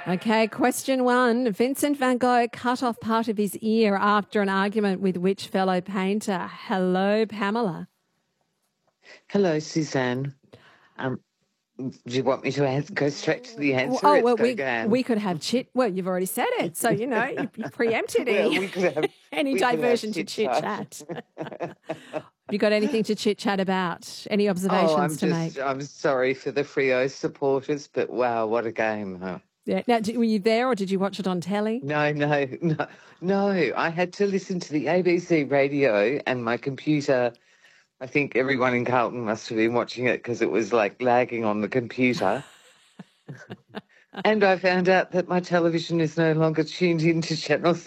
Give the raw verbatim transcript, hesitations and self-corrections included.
Okay, question one. Vincent van Gogh cut off part of his ear after an argument with which fellow painter? Hello, Pamela. Hello, Suzanne. Um, do you want me to answer, go straight to the answer? Oh, It's well, we, Gauguin. we could have chit. Well, you've already said it. So, you know, you, you preempted Well, any, we could have any we could have diversion to chit-chat. chit-chat. Have you got anything to chit-chat about? Any Oh, observations I'm to just make? I'm sorry for the Freo supporters, but wow, what a game, huh? Yeah. Now, did, were you there or did you watch it on telly? No, no, no, no. I had to listen to the A B C radio and my computer. I think everyone in Carlton must have been watching it because it was like lagging on the computer. And I found out that my television is no longer tuned into Channel